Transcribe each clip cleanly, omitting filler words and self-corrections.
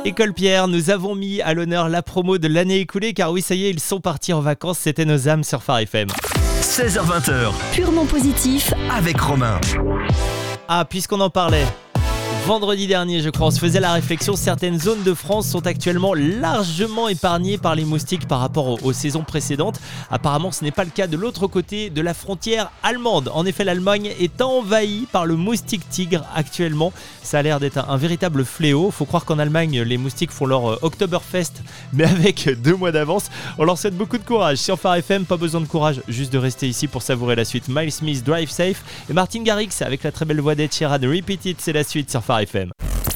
École Pierre, nous avons mis à l'honneur la promo de l'année écoulée car oui, ça y est, ils sont partis en vacances, c'était nos âmes sur Phare FM. 16h20, Purement positif. avec Romain. Ah, puisqu'on en parlait, vendredi dernier, je crois, on se faisait la réflexion, certaines zones de France sont actuellement largement épargnées par les moustiques par rapport aux saisons précédentes. Apparemment, ce n'est pas le cas de l'autre côté de la frontière allemande. En effet, l'Allemagne est envahie par le moustique tigre actuellement. Ça a l'air d'être un véritable fléau. Faut croire qu'en Allemagne, les moustiques font leur Oktoberfest, mais avec 2 mois d'avance. On leur souhaite beaucoup de courage. Sur Phare FM, pas besoin de courage, juste de rester ici pour savourer la suite. Miles Smith, Drive Safe, et Martin Garrix avec la très belle voix d'Ed Sheeran, Repeat It, c'est la suite sur Phare FM.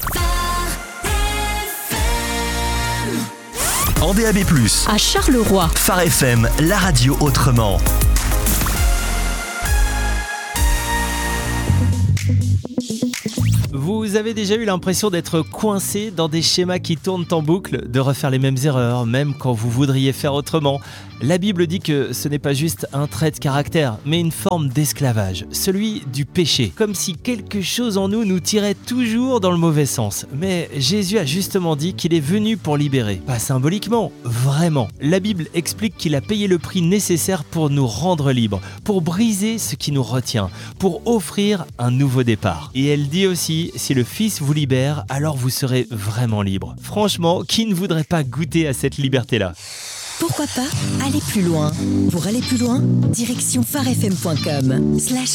En DAB+, À Charleroi. Phare FM, la radio autrement. Vous avez déjà eu l'impression d'être coincé dans des schémas qui tournent en boucle, de refaire les mêmes erreurs, même quand vous voudriez faire autrement. La Bible dit que ce n'est pas juste un trait de caractère, mais une forme d'esclavage, celui du péché. Comme si quelque chose en nous tirait toujours dans le mauvais sens. Mais Jésus a justement dit qu'il est venu pour libérer. Pas symboliquement, vraiment. La Bible explique qu'il a payé le prix nécessaire pour nous rendre libres, pour briser ce qui nous retient, pour offrir un nouveau départ. Et elle dit aussi, si le Fils vous libère, alors vous serez vraiment libre. Franchement, qui ne voudrait pas goûter à cette liberté-là ? Pourquoi pas aller plus loin? Pour aller plus loin, direction pharefm.com/